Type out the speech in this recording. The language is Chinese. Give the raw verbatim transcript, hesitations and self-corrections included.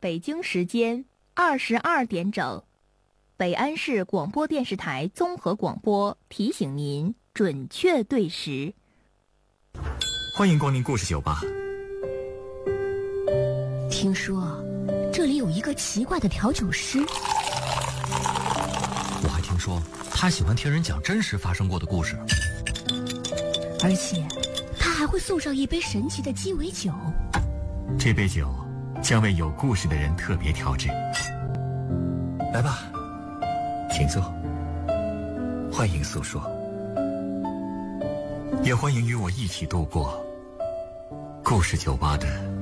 北京时间二十二点整，北安市广播电视台综合广播提醒您准确对时。 欢迎光临故事酒吧。 听说这里有一个奇怪的调酒师， 我还听说他喜欢听人讲真实发生过的故事， 而且他还会送上一杯神奇的鸡尾酒。 这杯酒将为有故事的人特别调制。来吧，请坐，欢迎诉说，也欢迎与我一起度过故事酒吧的